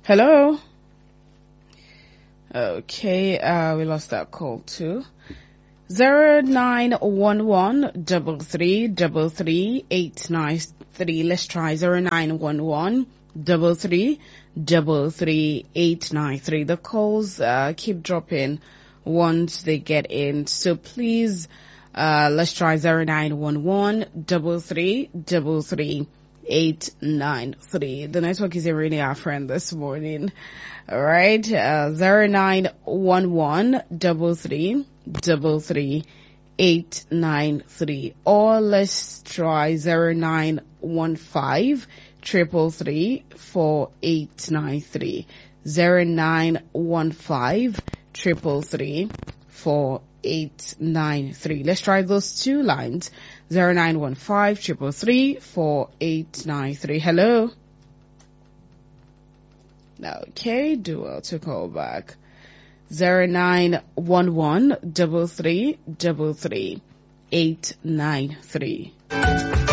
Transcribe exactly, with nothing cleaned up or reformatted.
Hello. Okay, uh, we lost that call too. Zero nine one one double three double three eight nine three. Let's try zero nine one one double three double three eight nine three. The calls uh, keep dropping once they get in, so please uh, let's try zero nine one one double three double three eight nine three. The network isn't really our friend this morning. All right, uh, zero nine one one double three double three eight nine three, or let's try zero nine one five triple three four eight nine three. Zero nine one five triple three four eight nine three. Let's try those two lines. Zero nine one five triple three four eight nine three. Hello. Okay, do well to call back. Zero nine one one double three double three eight nine three.